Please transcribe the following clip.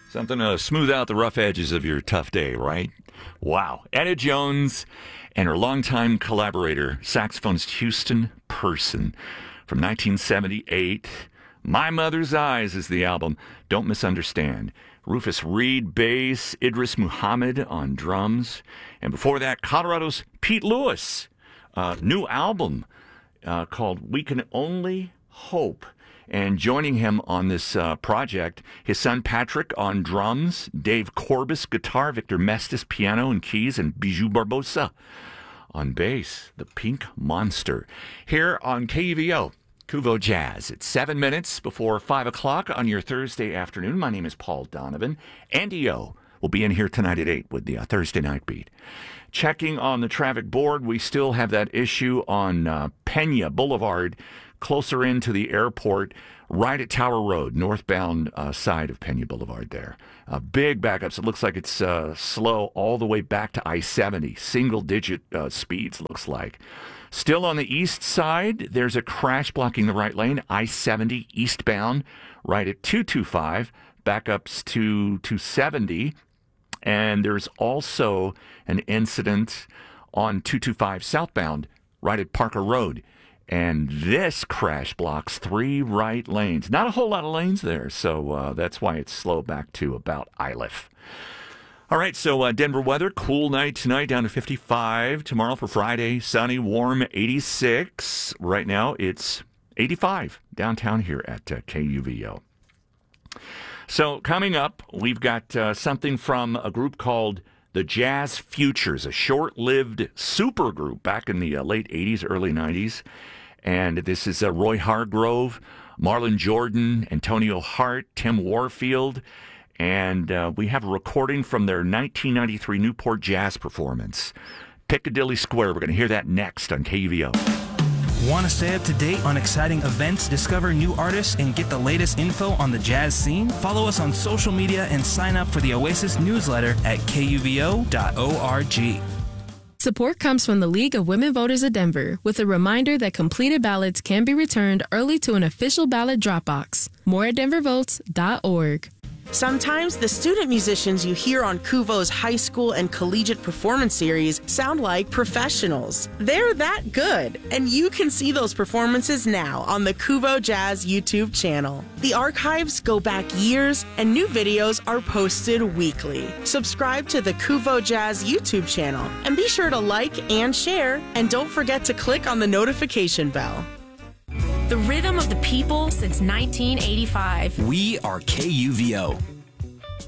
Something to smooth out the rough edges of your tough day, right? Wow. Etta Jones and her longtime collaborator, saxophonist Houston Person from 1978. My Mother's Eyes is the album. Don't misunderstand. Rufus Reed, bass, Idris Muhammad on drums. And before that, Colorado's Pete Lewis, new album called We Can Only Hope. And joining him on this project, his son Patrick on drums, Dave Corbis guitar, Victor Mestis piano and keys, and Bijou Barbosa on bass, the Pink Monster. Here on KUVO, Kuvo Jazz. It's 7 minutes before 5 o'clock on your Thursday afternoon. My name is Paul Donovan. Andy O will be in here tonight at 8 with the Thursday Night Beat. Checking on the traffic board, we still have that issue on Pena Boulevard, closer into the airport, right at Tower Road, northbound side of Pena Boulevard there. Big backups. It looks like it's slow all the way back to I-70. Single-digit speeds, looks like. Still on the east side, there's a crash blocking the right lane, I-70 eastbound, right at 225, backups to 270. And there's also an incident on 225 southbound, right at Parker Road. And this crash blocks 3 right lanes. Not a whole lot of lanes there, so that's why it's slow back to about Iliff. All right, so Denver weather, cool night tonight, down to 55. Tomorrow for Friday, sunny, warm, 86. Right now, it's 85 downtown here at KUVO. So coming up, we've got something from a group called the Jazz Futures, a short-lived supergroup back in the late 80s, early 90s. And this is Roy Hargrove, Marlon Jordan, Antonio Hart, Tim Warfield. And we have a recording from their 1993 Newport Jazz performance. Piccadilly Square. We're going to hear that next on KUVO. Want to stay up to date on exciting events, discover new artists, and get the latest info on the jazz scene? Follow us on social media and sign up for the Oasis newsletter at kuvo.org. Support comes from the League of Women Voters of Denver with a reminder that completed ballots can be returned early to an official ballot drop box. More at denvervotes.org. Sometimes the student musicians you hear on Kuvo's high school and collegiate performance series sound like professionals. They're that good, and you can see those performances now on the Kuvo Jazz YouTube channel. The archives go back years, and new videos are posted weekly. Subscribe to the Kuvo Jazz YouTube channel, and be sure to like and share, and don't forget to click on the notification bell. The rhythm of the people since 1985. We are KUVO.